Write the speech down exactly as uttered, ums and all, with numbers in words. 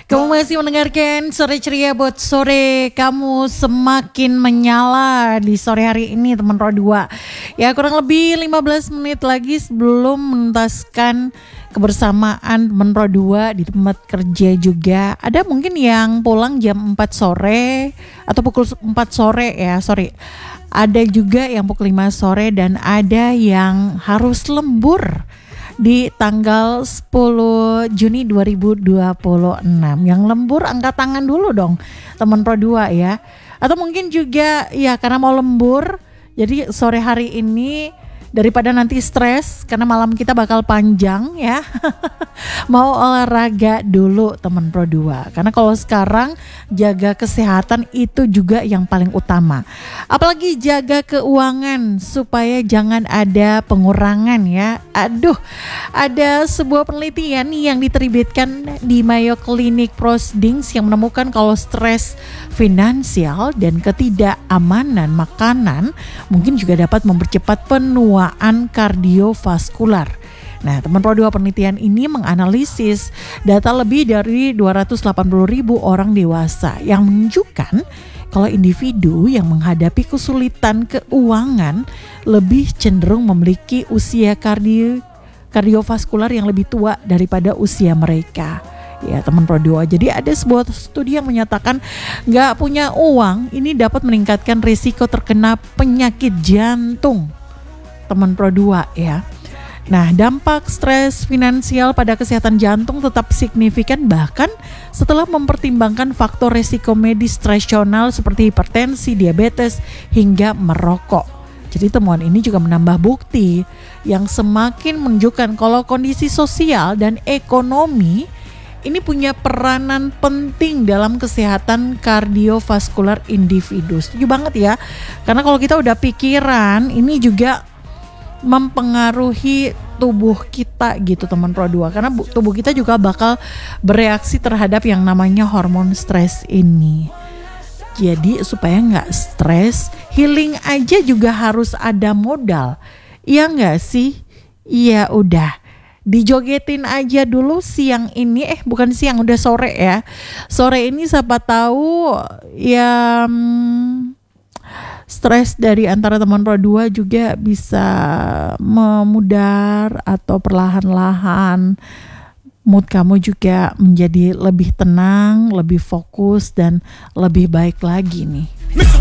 Kamu masih mendengarkan Sore Ceria buat sore kamu semakin menyala di sore hari ini teman Pro dua. Ya kurang lebih lima belas menit lagi sebelum menuntaskan kebersamaan teman Pro dua di tempat kerja juga. Ada mungkin yang pulang jam empat sore atau pukul empat sore ya, sorry. Ada juga yang pukul lima sore dan ada yang harus lembur di tanggal sepuluh Juni dua ribu dua puluh enam. Yang lembur angkat tangan dulu dong teman Pro dua ya. Atau mungkin juga ya karena mau lembur, jadi sore hari ini daripada nanti stres karena malam kita bakal panjang ya. Mau olahraga dulu teman Pro dua. Karena kalau sekarang jaga kesehatan itu juga yang paling utama. Apalagi jaga keuangan supaya jangan ada pengurangan ya. Aduh, ada sebuah penelitian yang diterbitkan di Mayo Clinic Proceedings yang menemukan kalau stres finansial dan ketidakamanan makanan mungkin juga dapat mempercepat penuaan kardiovaskular. Nah, teman Pro dua, penelitian ini menganalisis data lebih dari dua ratus delapan puluh ribu orang dewasa yang menunjukkan kalau individu yang menghadapi kesulitan keuangan lebih cenderung memiliki usia kardio, kardiovaskular yang lebih tua daripada usia mereka. Ya teman Pro dua, jadi ada sebuah studi yang menyatakan gak punya uang ini dapat meningkatkan risiko terkena penyakit jantung teman Pro dua ya. Nah, dampak stres finansial pada kesehatan jantung tetap signifikan bahkan setelah mempertimbangkan faktor risiko medis tradisional seperti hipertensi, diabetes, hingga merokok. Jadi temuan ini juga menambah bukti yang semakin menunjukkan kalau kondisi sosial dan ekonomi ini punya peranan penting dalam kesehatan kardiovaskular individu. Setuju banget ya, karena kalau kita udah pikiran ini juga mempengaruhi tubuh kita gitu teman Pro dua, karena bu, tubuh kita juga bakal bereaksi terhadap yang namanya hormon stres ini. Jadi supaya nggak stres, healing aja juga harus ada modal. Iya nggak sih? Iya udah. Dijogetin aja dulu siang ini, eh bukan siang, udah sore ya. Sore ini siapa tahu ya hmm, stres dari antara teman Pro dua juga bisa memudar atau perlahan-lahan mood kamu juga menjadi lebih tenang, lebih fokus dan lebih baik lagi nih.